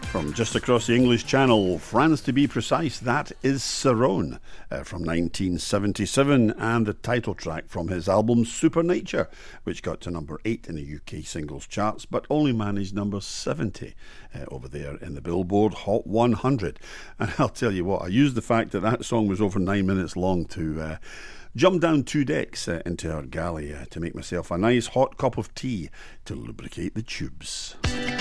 From just across the English Channel, France to be precise, that is Cerrone from 1977, and the title track from his album Supernature, which got to number 8 in the UK singles charts, but only managed number 70 over there in the Billboard Hot 100. And I'll tell you what, I used the fact that that song was over 9 minutes long to jump down 2 decks into our galley to make myself a nice hot cup of tea to lubricate the tubes.